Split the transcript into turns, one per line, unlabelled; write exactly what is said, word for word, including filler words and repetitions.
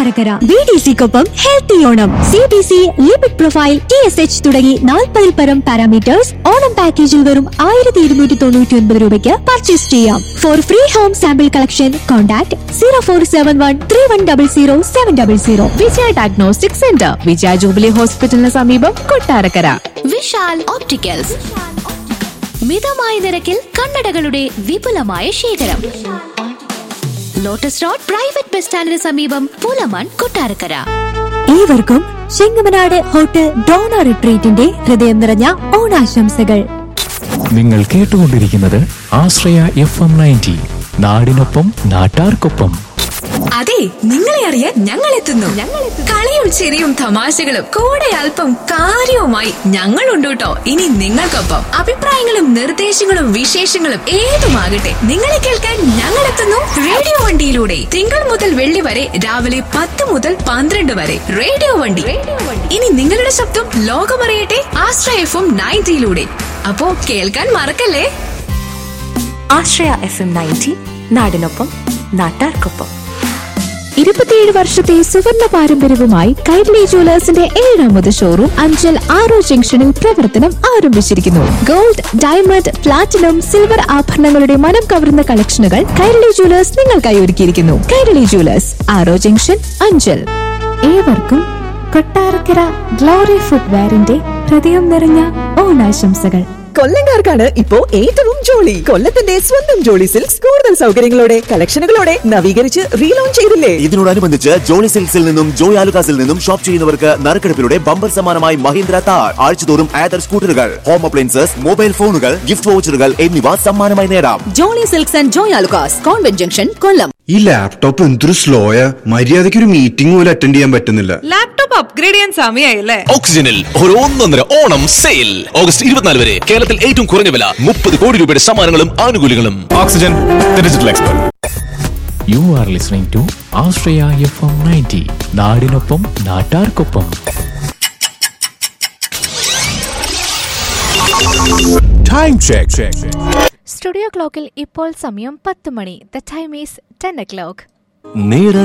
Kottarakkara. B D സിക്കൊപ്പം healthy Onam. C B C, limit profile, T S H തുടങ്ങി നാൽപ്പതിൽ പരം parameters Onam പാക്കേജിൽ വെറും ആയിരത്തി ഇരുന്നൂറ്റി തൊണ്ണൂറ്റി ഒൻപത് രൂപയ്ക്ക് പർച്ചേസ് ചെയ്യാം. Four free home sample collection contact zero four seven one three one double zero seven double zero.
വിജയ ഡയഗ്നോസ്റ്റിക് സെന്റർ, വിജയ ജൂബിലി ഹോസ്പിറ്റലിന് സമീപം, കൊട്ടാരക്കര.
വിശാൽ ഓപ്റ്റിക്കൽസ്, മിതമായ നിരക്കിൽ കണ്ണടകളുടെ വിപുലമായ ശേഖരം. ലോട്ടസ് റോഡ് പ്രൈവറ്റ് ബസ് സ്റ്റാൻഡിന് സമീപം, പൂലമാൻ, കൊട്ടാരക്കര.
ഏവർക്കും ചെങ്ങമനാട് ഹോട്ടൽ ഡോണ റിട്രീറ്റിന്റെ ഹൃദയം നിറഞ്ഞ ഓണാശംസകൾ.
നിങ്ങൾ കേട്ടുകൊണ്ടിരിക്കുന്നത് ആശ്രയ എഫ് എം നയൻറ്റി, നാടിനൊപ്പം നാട്ടാർക്കൊപ്പം.
അതെ, നിങ്ങളെ അറിയാൻ ഞങ്ങൾ എത്തുന്നു. കളിയും ചിരിയും തമാശകളും കൂടെ അല്പം കാര്യവുമായി ഞങ്ങളുണ്ട് കേട്ടോ. ഇനി നിങ്ങൾക്കൊപ്പം അഭിപ്രായങ്ങളും നിർദ്ദേശങ്ങളും വിശേഷങ്ങളും ഏതുമാകട്ടെ, നിങ്ങളെ കേൾക്കാൻ ഞങ്ങൾ എത്തുന്നു റേഡിയോ വണ്ടിയിലൂടെ. തിങ്കൾ മുതൽ വെള്ളി വരെ രാവിലെ പത്ത് മുതൽ പന്ത്രണ്ട് വരെ റേഡിയോ വണ്ടി. ഇനി നിങ്ങളുടെ ശബ്ദം ലോകമറിയട്ടെ ആശ്രയ എഫ് എം നയൻറ്റിയിലൂടെ. അപ്പോ കേൾക്കാൻ മറക്കല്ലേ.
ആശ്രയ എഫ് എം നയൻറ്റി, നാടിനൊപ്പം നാട്ടാർക്കൊപ്പം.
ഇരുപത്തിയേഴ് വർഷത്തെ സുവർണ പാരമ്പര്യവുമായി കൈരളി ജുവലേഴ്സിന്റെ ഏഴാമത് ഷോറൂം അഞ്ചൽ ആറോ ജംഗ്ഷനിൽ പ്രവർത്തനം ആരംഭിച്ചിരിക്കുന്നു. ഗോൾഡ്, ഡയമണ്ട്, പ്ലാറ്റിനം, സിൽവർ ആഭരണങ്ങളുടെ മനം കവർന്ന കളക്ഷനുകൾ കൈരളി ജുവലേഴ്സ് നിങ്ങൾക്കായി ഒരുക്കിയിരിക്കുന്നു. കൈരളി ജുവലേഴ്സ്, ആറോ ജംഗ്ഷൻ, അഞ്ചൽ. ഏവർക്കും കൊട്ടാരക്കര ഗ്ലോറി ഫുട്വെയറിന്റെ ഹൃദയം നിറഞ്ഞ ഓണാശംസകൾ.
കൊല്ലംകാർക്കാണ് ഇപ്പോ ഏറ്റവും ജോളി. കൊല്ലത്തിന്റെ സ്വന്തം ജോളി സിൽക്സ് കൂടുതൽ സൗകര്യങ്ങളോടെ കളക്ഷനുകളോടെ നവീകരിച്ച് റീലോഞ്ച് ചെയ്തില്ലേ.
ഇതിനോടനുബന്ധിച്ച് ജോളി സിൽക്സിൽ നിന്നും ജോയ് ആലുകാസിൽ നിന്നും ഷോപ്പ് ചെയ്യുന്നവർക്ക് നറുക്കെടുപ്പിലൂടെ ബമ്പർ സമ്മാനമായി മഹീന്ദ്ര താർ, ആഴ്ചതോറും ആദർ സ്കൂട്ടറുകൾ, ഹോം അപ്ലയൻസസ്, മൊബൈൽ ഫോണുകൾ, ഗിഫ്റ്റ് വൗച്ചറുകൾ എന്നിവ സമ്മാനമായി നേടാം.
Jolly silks and Joy Alukkas, convent junction, കൊല്ലം.
ഈ ലാപ്ടോപ്പ് എന്തൊരു സ്ലോയാ, മര്യാദയ്ക്ക് ഒരു മീറ്റിംഗ് പോലും അറ്റൻഡ് ചെയ്യാൻ പറ്റുന്നില്ല.
ലാപ്ടോപ്പ് അപ്ഗ്രേഡ് ചെയ്യാൻ സമയമായില്ലേ?
ഓക്സിജനിൽ ഒരു ഒന്നൊന്നര ഓണം സെയിൽ ഓഗസ്റ്റ് ഇരുപത്തിനാല് വരെ. കേരളത്തിൽ ഏറ്റവും കുറഞ്ഞ വില, മുപ്പത് കോടി രൂപയുടെ സമ്മാനങ്ങളും ആനുകൂല്യങ്ങളും. Oxygen, digital expert.
You are listening to Ashraya F M ninety, നാടിനൊപ്പം നാട്ടാർക്കൊപ്പം.
Time check.
സ്റ്റുഡിയോ ക്ലോക്കിൽ ഇപ്പോൾ സമയം പത്ത് മണി. The time is ten O clock.
നേരെ